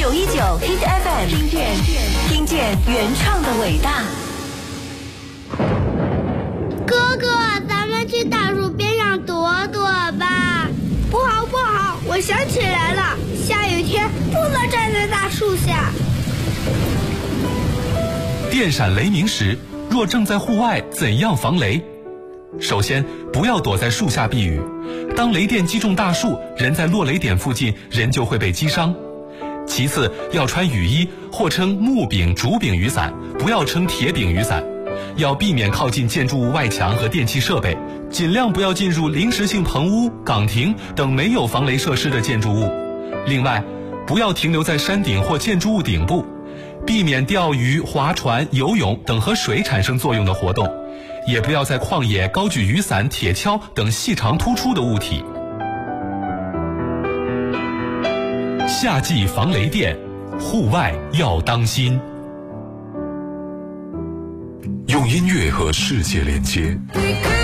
Hit FM， 听见原创的伟大。 哥哥，咱们去大树边上躲躲吧。不好，我想起来了，下雨天不能站在大树下。 电闪雷鸣时，若正在户外，怎样防雷？首先，不要躲在树下避雨。当雷电击中大树，人在落雷点附近，人就会被击伤。其次，要穿雨衣，或称木柄、竹柄雨伞，不要称铁柄雨伞。要避免靠近建筑物外墙和电气设备，尽量不要进入临时性棚屋、岗亭等没有防雷设施的建筑物。另外，不要停留在山顶或建筑物顶部，避免钓鱼、划船、游泳等和水产生作用的活动，也不要在旷野高举雨伞、铁锹等细长突出的物体。夏季防雷电，户外要当心。 用音乐和世界连接，